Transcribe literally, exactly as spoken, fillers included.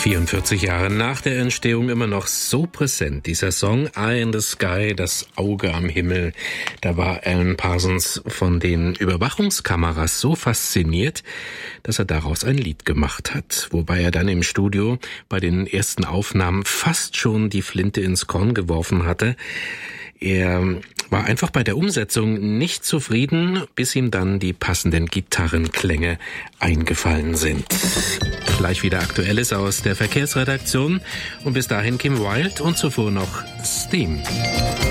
vierundvierzig Jahre nach der Entstehung immer noch so präsent. Dieser Song Eye in the Sky, das Auge am Himmel. Da war Alan Parsons von den Überwachungskameras so fasziniert, dass er daraus ein Lied gemacht hat. Wobei er dann im Studio bei den ersten Aufnahmen fast schon die Flinte ins Korn geworfen hatte. Er war einfach bei der Umsetzung nicht zufrieden, bis ihm dann die passenden Gitarrenklänge eingefallen sind. Gleich wieder Aktuelles aus der Verkehrsredaktion und bis dahin Kim Wilde und zuvor noch Steam.